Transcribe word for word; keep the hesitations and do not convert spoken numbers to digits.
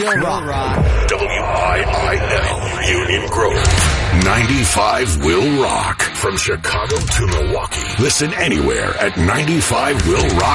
will rock. W I I L, Union Grove. ninety-five will rock. From Chicago to Milwaukee. Listen anywhere at ninety-five will rock.